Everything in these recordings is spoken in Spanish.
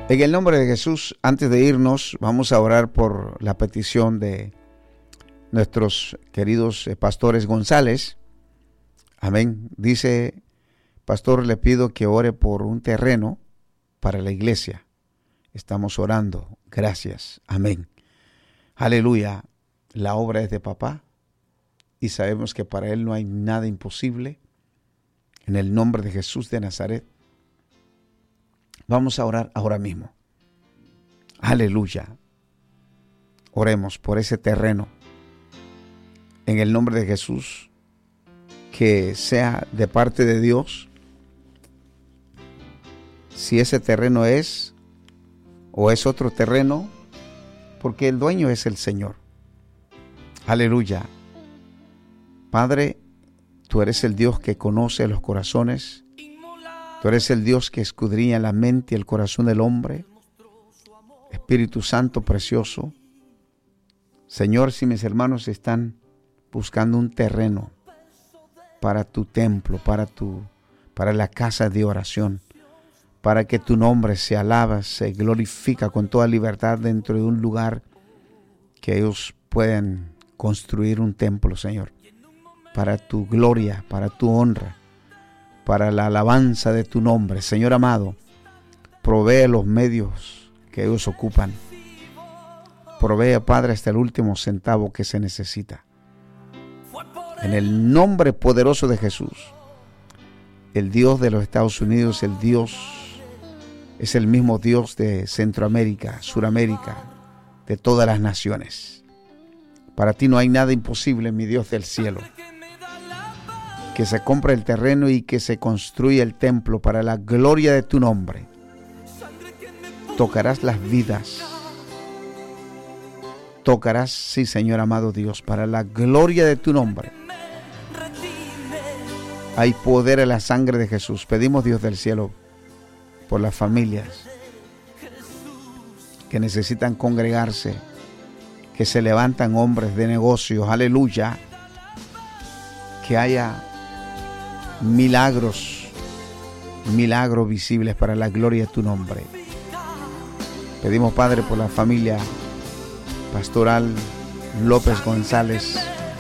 En el nombre de Jesús, antes de irnos, vamos a orar por la petición de nuestros queridos pastores González. Amén. Dice, pastor, le pido que ore por un terreno para la iglesia. Estamos orando. Gracias. Amén. Aleluya. La obra es de papá y sabemos que para él no hay nada imposible. En el nombre de Jesús de Nazaret, vamos a orar ahora mismo. Aleluya. Oremos por ese terreno. En el nombre de Jesús, que sea de parte de Dios. Si ese terreno es o es otro terreno, porque el dueño es el Señor. Aleluya. Padre, tú eres el Dios que conoce los corazones. Tú eres el Dios que escudriña la mente y el corazón del hombre. Espíritu Santo precioso. Señor, si mis hermanos están buscando un terreno para tu templo, para la casa de oración, para que tu nombre se alaba, se glorifica con toda libertad dentro de un lugar que ellos puedan construir un templo, Señor, para tu gloria, para tu honra, para la alabanza de tu nombre. Señor amado, provee los medios que ellos ocupan. Provee, Padre, hasta el último centavo que se necesita. En el nombre poderoso de Jesús, el Dios de los Estados Unidos, el Dios es el mismo Dios de Centroamérica, Suramérica, de todas las naciones. Para ti no hay nada imposible, mi Dios del cielo. Que se compre el terreno y que se construya el templo para la gloria de tu nombre. Tocarás las vidas. Tocarás, sí, Señor amado Dios, para la gloria de tu nombre. Hay poder en la sangre de Jesús. Pedimos, Dios del cielo, por las familias que necesitan congregarse, que se levantan hombres de negocios, aleluya, que haya milagros visibles para la gloria de tu nombre. Pedimos, Padre, por la familia pastoral López González.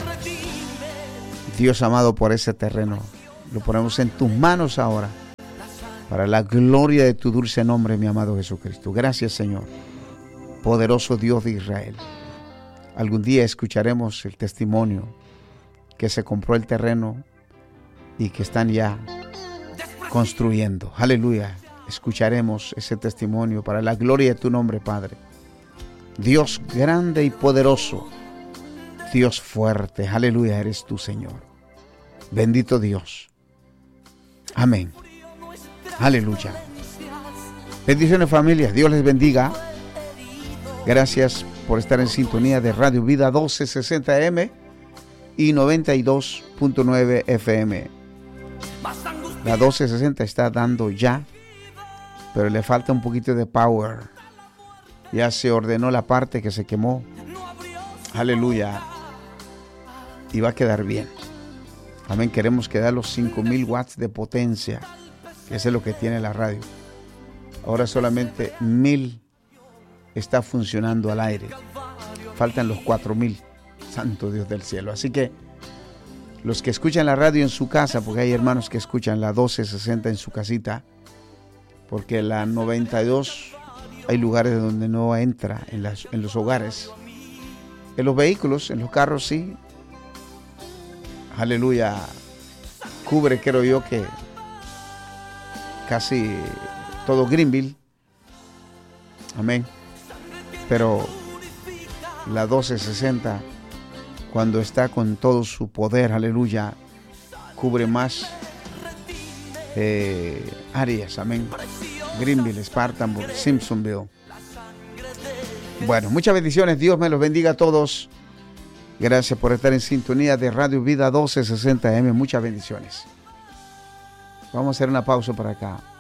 Dios amado, por ese terreno, lo ponemos en tus manos ahora, para la gloria de tu dulce nombre, mi amado Jesucristo. Gracias, Señor, poderoso Dios de Israel. Algún día escucharemos el testimonio que se compró el terreno y que están ya construyendo. Aleluya. Escucharemos ese testimonio para la gloria de tu nombre, Padre. Dios grande y poderoso, Dios fuerte. Aleluya, eres tú, Señor. Bendito Dios. Amén. Aleluya. Bendiciones, familias. Dios les bendiga. Gracias por estar en sintonía de Radio Vida 1260M y 92.9 FM. La 1260 está dando ya, pero le falta un poquito de power. Ya se ordenó la parte que se quemó. Aleluya. Y va a quedar bien. Amén. Queremos que da los 5000 watts de potencia, que es lo que tiene la radio. Ahora solamente 1000 está funcionando al aire. Faltan los 4000. Santo Dios del cielo. Así que los que escuchan la radio en su casa, porque hay hermanos que escuchan la 1260 en su casita, porque la 92 hay lugares donde no entra en los hogares. En los vehículos, en los carros sí. Aleluya. Cubre, creo yo, que casi todo Greenville. Amén. Pero la 1260, cuando está con todo su poder, aleluya, cubre más áreas. Amén. Greenville, Spartanburg, Simpsonville. Bueno, muchas bendiciones. Dios me los bendiga a todos. Gracias por estar en sintonía de Radio Vida 1260M. Muchas bendiciones. Vamos a hacer una pausa para acá.